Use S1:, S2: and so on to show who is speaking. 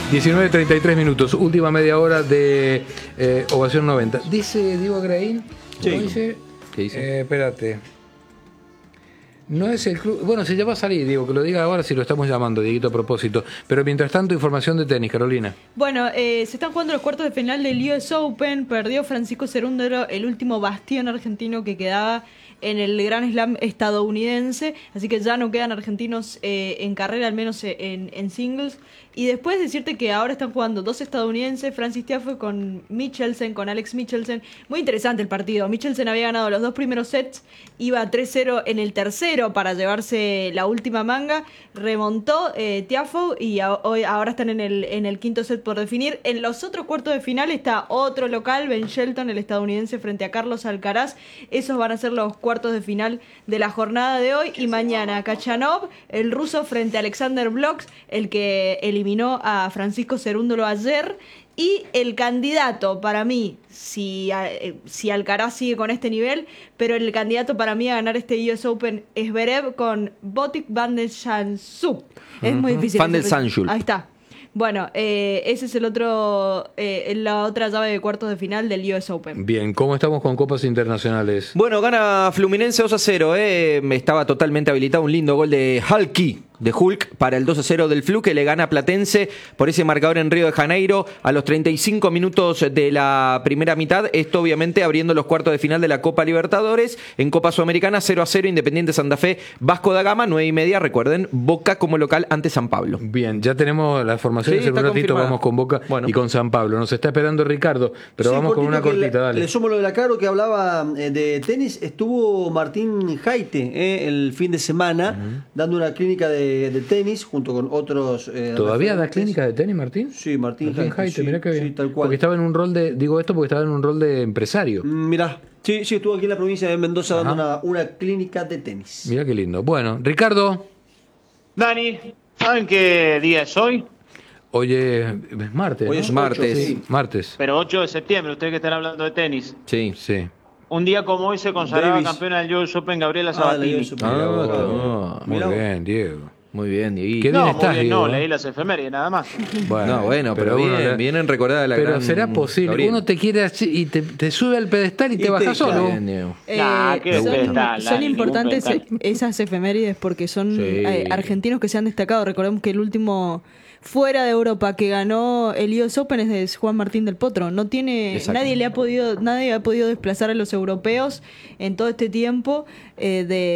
S1: 19:33 minutos, última media hora de Ovación 90. Dice Diego Graín,
S2: Sí.
S1: dice,
S2: ¿Qué dice?
S1: espérate. No es el club. Bueno, se ya va a salir, digo, que lo diga ahora si lo estamos llamando, Dieguito, a propósito. Pero mientras tanto, información de tenis, Carolina.
S3: Bueno, se están jugando los cuartos de final del US Open. Perdió Francisco Cerúndolo, el último bastión argentino que quedaba en el Grand Slam estadounidense. Así que ya no quedan argentinos en carrera, al menos en singles. Y después decirte que ahora están jugando dos estadounidenses, Francis Tiafoe con Michelsen, con Alex Michelsen. Muy interesante el partido. Michelsen había ganado los dos primeros sets, iba 3-0 en el tercero para llevarse la última manga. Remontó Tiafoe y ahora están en el quinto set por definir. En los otros cuartos de final está otro local, Ben Shelton, el estadounidense, frente a Carlos Alcaraz. Esos van a ser los cuartos de final de la jornada de hoy. Y mañana Khachanov, el ruso, frente a Alexander Blocks, el que eliminó a Francisco Cerúndolo ayer. Y el candidato para mí, si Alcaraz sigue con este nivel, pero el candidato para mí a ganar este US Open es Zverev con Botic van der Zandschulp. Es muy difícil.
S2: Van der Zandschulp.
S3: Ahí está. Bueno, ese es la otra llave de cuartos de final del US Open.
S1: Bien, ¿cómo estamos con copas internacionales?
S2: Bueno, gana Fluminense 2-0. Estaba totalmente habilitado un lindo gol de Hulk para el 2-0 del Flu, que le gana a Platense por ese marcador en Río de Janeiro a los 35 minutos de la primera mitad. Esto obviamente abriendo los cuartos de final de la Copa Libertadores. En Copa Sudamericana 0-0 Independiente Santa Fe, Vasco da Gama 9:30. Recuerden, Boca como local ante San Pablo.
S1: Bien, ya tenemos la formación.
S2: Sí,
S1: En un
S2: está
S1: ratito
S2: confirmada.
S1: vamos con Boca y con San Pablo. Nos está esperando Ricardo, pero
S4: Sí,
S1: vamos con una
S4: cortito, que
S1: cortita, dale.
S4: Le sumo lo de la Caro que hablaba de tenis. Estuvo Martín Jaite el fin de semana dando una clínica de tenis junto con otros.
S1: ¿Todavía da
S4: referentes.
S1: clínica de tenis, Martín?
S4: Sí, Martín Jaite. Sí,
S1: mirá qué bien.
S4: sí, tal cual.
S1: Porque estaba en un rol de, digo esto porque estaba en un rol de empresario.
S4: Mirá, sí, estuvo aquí en la provincia de Mendoza
S1: Ajá.
S4: dando una clínica de tenis.
S1: Mirá qué lindo. Bueno, Ricardo,
S5: Dani, ¿saben qué día es hoy?
S1: hoy es martes,
S4: Hoy
S1: ¿no?
S4: es
S2: Martes.
S4: Sí.
S1: Martes.
S5: Pero 8 de septiembre, ustedes que están hablando de tenis.
S2: Sí.
S1: Sí.
S5: Un día como hoy se consagraba
S4: Davis.
S5: campeona del US Open Gabriela
S4: Ah,
S5: Sabatini.
S4: la US Open.
S1: Mirá vos.
S2: claro.
S1: Muy
S4: Mirá vos.
S1: bien, Diego.
S2: Muy bien, Dieguito.
S1: Qué bien
S5: No, muy
S1: estás,
S5: bien,
S1: Diego.
S5: no, leí las efemérides nada más.
S2: Bueno, pero
S1: uno le-
S2: vienen recordada la
S1: Pero
S2: gran
S1: será posible.
S2: Gabriel.
S1: Uno te quiere así y te sube al pedestal y te baja solo.
S2: Bien, Diego.
S5: Nah, qué
S3: Son,
S5: pedestal,
S3: son
S5: Dani, ningún
S3: importantes
S5: pedestal.
S3: esas efemérides porque son
S2: Sí.
S3: argentinos que se han destacado. Recordemos que el último fuera de Europa que ganó el US Open es de Juan Martín del Potro. No tiene,
S2: Exacto.
S3: nadie ha podido desplazar a los europeos en todo este tiempo de